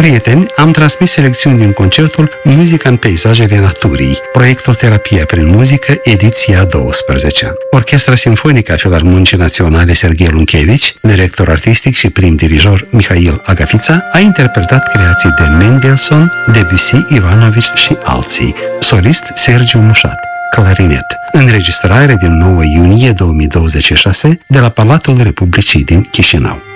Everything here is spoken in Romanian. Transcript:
Prieteni, am transmis selecțiuni din concertul Muzica în peisajele naturii, proiectul Terapia prin muzică, ediția 12. Orchestra Sinfonică a Filarmonicii Naționale Serghei Lunchevici, director artistic și prim dirijor Mihail Agafița, a interpretat creații de Mendelssohn, Debussy, Ivanovici și alții. Solist Sergiu Mușat, clarinet. Înregistrare din 9 iunie 2026 de la Palatul Republicii din Chișinău.